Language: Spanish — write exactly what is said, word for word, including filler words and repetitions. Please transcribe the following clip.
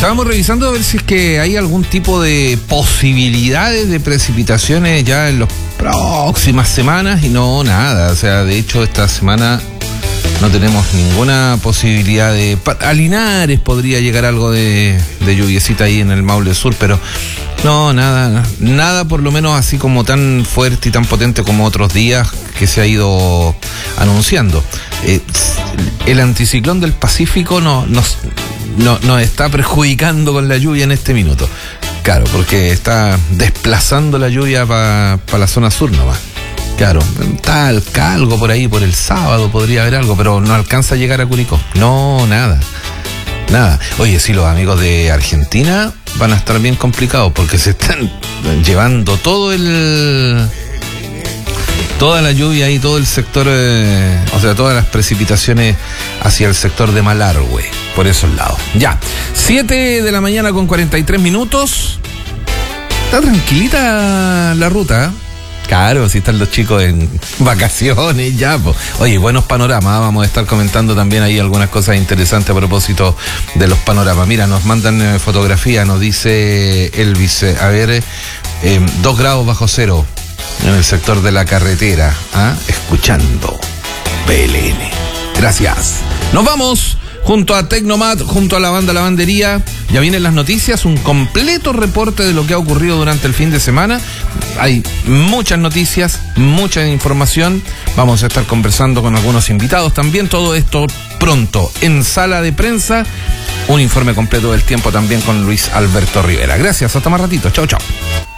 Estábamos revisando a ver si es que hay algún tipo de posibilidades de precipitaciones ya en las próximas semanas y no, nada. O sea, de hecho esta semana no tenemos ninguna posibilidad de... A Linares podría llegar algo de, de lluviecita ahí en el Maule Sur, pero no, nada, nada por lo menos así como tan fuerte y tan potente como otros días que se ha ido anunciando. Eh, el anticiclón del Pacífico no, nos, no, nos está perjudicando con la lluvia en este minuto. Claro, porque está desplazando la lluvia para pa la zona sur nomás. Claro, tal, algo por ahí, por el sábado podría haber algo, pero no alcanza a llegar a Curicó. No, nada, nada. Oye, sí, los amigos de Argentina van a estar bien complicados porque se están llevando todo el... toda la lluvia y todo el sector, eh, o sea, todas las precipitaciones hacia el sector de Malargüe, por esos lados. Ya, siete de la mañana con cuarenta y tres minutos. Está tranquilita la ruta, ¿eh? Claro, si están los chicos en vacaciones ya, pues. Oye, buenos panoramas, vamos a estar comentando también ahí algunas cosas interesantes a propósito de los panoramas. Mira, nos mandan eh, fotografía, nos dice Elvis, a ver, eh, dos grados bajo cero en el sector de la carretera, ¿ah? Escuchando P L N. Gracias. Nos vamos junto a Tecnomat, junto a la banda Lavandería. Ya vienen las noticias, un completo reporte de lo que ha ocurrido durante el fin de semana. Hay muchas noticias, mucha información. Vamos a estar conversando con algunos invitados también. Todo esto pronto en Sala de Prensa. Un informe completo del tiempo también con Luis Alberto Rivera. Gracias, hasta más ratito. Chau, chau.